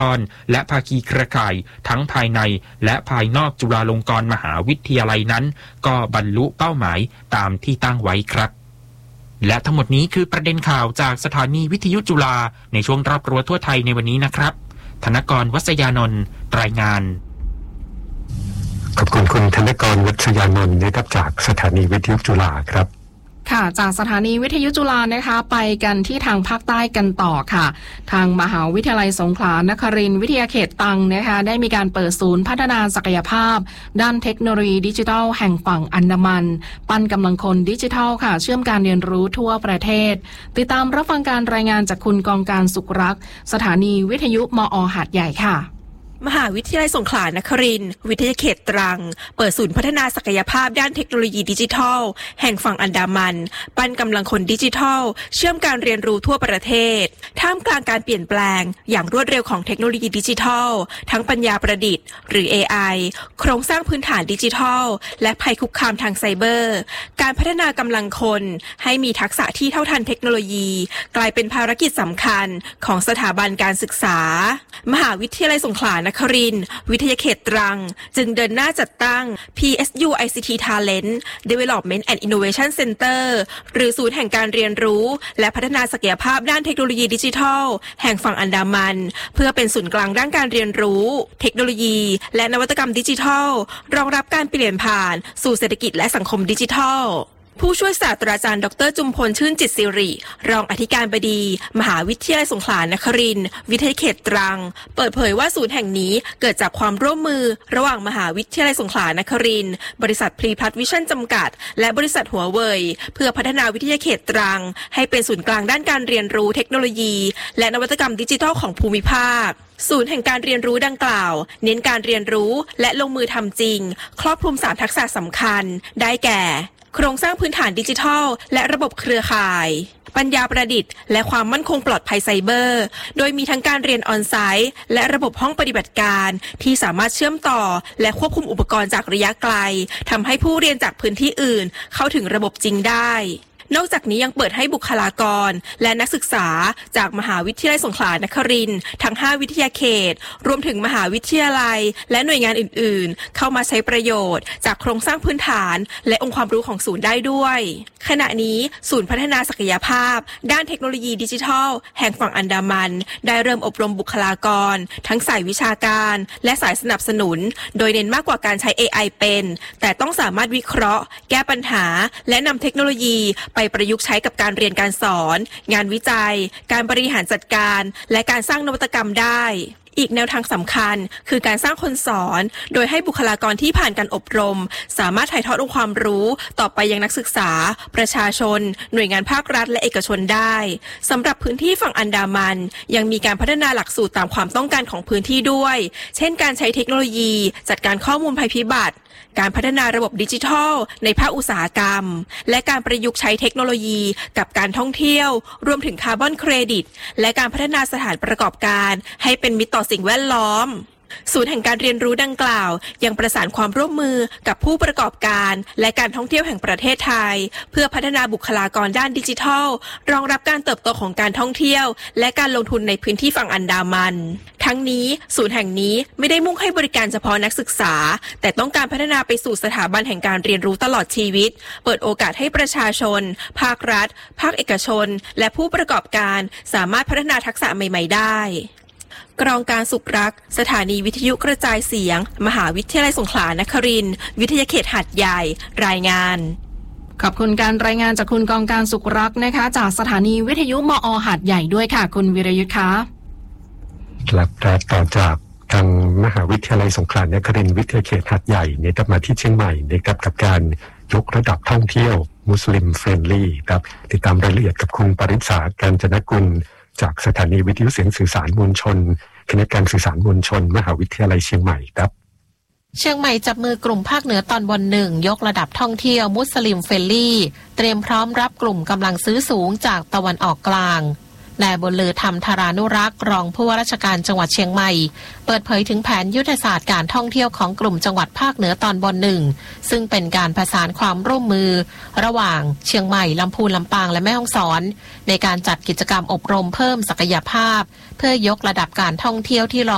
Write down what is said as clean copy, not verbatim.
และภาคีเครือข่ายทั้งภายในและภายนอกจุฬาลงกรณ์มหาวิทยาลัยนั้นก็บรรลุเป้าหมายตามที่ตั้งไว้ครับและทั้งหมดนี้คือประเด็นข่าวจากสถานีวิทยุจุฬาในช่วงรอบรั้วทั่วไทยในวันนี้นะครับธนกร วัษยานนท์รายงานขอบคุณคุณธนกร วัษยานนท์นะครับจากสถานีวิทยุจุฬาครับค่ะจากสถานีวิทยุจุฬานะคะไปกันที่ทางภาคใต้กันต่อค่ะทางมหาวิทยาลัยสงขลานครินทร์วิทยาเขตตรังนะคะได้มีการเปิดศูนย์พัฒนาศักยภาพด้านเทคโนโลยีดิจิทัลแห่งฝั่งอันดามันปั้นกำลังคนดิจิทัลค่ะเชื่อมการเรียนรู้ทั่วประเทศติดตามรับฟังการรายงานจากคุณกองการสุขรักษ์สถานีวิทยุมอ.หาดใหญ่ค่ะมหาวิทยาลัยสงขลานครินทร์วิทยาเขตตรังเปิดศูนย์พัฒนาศักยภาพด้านเทคโนโลยีดิจิทัลแห่งฝั่งอันดามันปั้นกำลังคนดิจิทัลเชื่อมการเรียนรู้ทั่วประเทศท่ามกลางการเปลี่ยนแปลงอย่างรวดเร็วของเทคโนโลยีดิจิทัลทั้งปัญญาประดิษฐ์หรือ AI โครงสร้างพื้นฐานดิจิทัลและภัยคุกคามทางไซเบอร์การพัฒนากำลังคนให้มีทักษะที่เท่าทันเทคโนโลยีกลายเป็นภารกิจสำคัญของสถาบันการศึกษามหาวิทยาลัยสงขลานครินทร์วิทยาเขตตรังจึงเดินหน้าจัดตั้ง PSU ICT Talent Development and Innovation Center หรือศูนย์แห่งการเรียนรู้และพัฒนาศักยภาพด้านเทคโนโลยีดิจิทัลแห่งฝั่งอันดามันเพื่อเป็นศูนย์กลางด้านการเรียนรู้เทคโนโลยีและนวัตกรรมดิจิทัลรองรับการเปลี่ยนผ่านสู่เศรษฐกิจและสังคมดิจิทัลผู้ช่วยศาสตราจารย์ดร.จุมพลชื่นจิตสิริรองอธิการบดีมหาวิทยาลัยสงขลานครินทร์วิทยาเขตตรังเปิดเผยว่าศูนย์แห่งนี้เกิดจากความร่วมมือระหว่างมหาวิทยาลัยสงขลานครินทร์บริษัทพลีพลัสวิชั่นจำกัดและบริษัทหัวเว่ยเพื่อพัฒนาวิทยาเขตตรังให้เป็นศูนย์กลางด้านการเรียนรู้เทคโนโลยีและนวัตกรรมดิจิทัลของภูมิภาคศูนย์แห่งการเรียนรู้ดังกล่าวเน้นการเรียนรู้และลงมือทำจริงครอบคลุม3ทักษะสำคัญได้แก่โครงสร้างพื้นฐานดิจิทัลและระบบเครือข่ายปัญญาประดิษฐ์และความมั่นคงปลอดภัยไซเบอร์โดยมีทั้งการเรียนออนไซต์และระบบห้องปฏิบัติการที่สามารถเชื่อมต่อและควบคุมอุปกรณ์จากระยะไกลทำให้ผู้เรียนจากพื้นที่อื่นเข้าถึงระบบจริงได้นอกจากนี้ยังเปิดให้บุคลากรและนักศึกษาจากมหาวิทยาลัยสงขลานครินทร์ทั้ง5วิทยาเขตรวมถึงมหาวิทยาลัยและหน่วยงานอื่นๆเข้ามาใช้ประโยชน์จากโครงสร้างพื้นฐานและองค์ความรู้ของศูนย์ได้ด้วยขณะนี้ศูนย์พัฒนาศักยภาพด้านเทคโนโลยีดิจิทัลแห่งฝั่งอันดามันได้เริ่มอบรมบุคลากรทั้งสายวิชาการและสายสนับสนุนโดยเน้นมากกว่าการใช้ AI เป็นแต่ต้องสามารถวิเคราะห์แก้ปัญหาและนำเทคโนโลยีไปประยุกต์ใช้กับการเรียนการสอนงานวิจัยการบริหารจัดการและการสร้างนวัตกรรมได้อีกแนวทางสำคัญคือการสร้างคนสอนโดยให้บุคลากรที่ผ่านการอบรมสามารถถ่ายทอดองค์ความรู้ต่อไปยังนักศึกษาประชาชนหน่วยงานภาครัฐและเอกชนได้สำหรับพื้นที่ฝั่งอันดามันยังมีการพัฒนาหลักสูตรตามความต้องการของพื้นที่ด้วยเช่นการใช้เทคโนโลยีจัดการข้อมูลภัยพิบัติการพัฒนาระบบดิจิทัลในภาคอุตสาหกรรมและการประยุกต์ใช้เทคโนโลยีกับการท่องเที่ยวรวมถึงคาร์บอนเครดิตและการพัฒนาสถานประกอบการให้เป็นมิตรต่อสิ่งแวดล้อมศูนย์แห่งการเรียนรู้ดังกล่าวยังประสานความร่วมมือกับผู้ประกอบการและการท่องเที่ยวแห่งประเทศไทยเพื่อพัฒนาบุคลากรด้านดิจิทัลรองรับการเติบโตของการท่องเที่ยวและการลงทุนในพื้นที่ฝั่งอันดามันทั้งนี้ศูนย์แห่งนี้ไม่ได้มุ่งให้บริการเฉพาะนักศึกษาแต่ต้องการพัฒนาไปสู่สถาบันแห่งการเรียนรู้ตลอดชีวิตเปิดโอกาสให้ประชาชนภาครัฐภาคเอกชนและผู้ประกอบการสามารถพัฒนาทักษะใหม่ๆได้กรองการสุขรักสถานีวิทยุกระจายเสียงมหาวิทยาลัยสงขลานครินทร์วิทยาเขตหาดใหญ่รายงานขอบคุณการรายงานจากคุณกองการสุขรักนะคะจากสถานีวิทยุมอ.หาดใหญ่ด้วยค่ะคุณวิรยุทธ์คะและต่อจากทางมหาวิทยาลัยสงขลานครินทร์วิทยาเขตหาดใหญ่เนี่ยกลับมาที่เชียงใหม่เนี่ยกับการยกระดับท่องเที่ยวมุสลิมเฟรนลี่ครับติดตามรายละเอียดกับคุณปริษาการจนกุลจากสถานีวิทยุเสียงสื่อสารมวลชนคณะการสื่อสารมวลชนมหาวิทยาลัยเชียงใหม่ครับเชียงใหม่จับมือกลุ่มภาคเหนือตอนบนหนึ่งยกระดับท่องเที่ยวมุสลิมเฟรนลี่เตรียมพร้อมรับกลุ่มกำลังซื้อสูงจากตะวันออกกลางนายบุญลือธรรมธารานุรักษ์รองผู้ว่าราชการจังหวัดเชียงใหม่เปิดเผยถึงแผนยุทธศาสตร์การท่องเที่ยวของกลุ่มจังหวัดภาคเหนือตอนบนหนึ่งซึ่งเป็นการประสานความร่วมมือระหว่างเชียงใหม่ลำพูนลำปางและแม่ฮ่องสอนในการจัดกิจกรรมอบรมเพิ่มศักยภาพเพื่อยกระดับการท่องเที่ยวที่รอง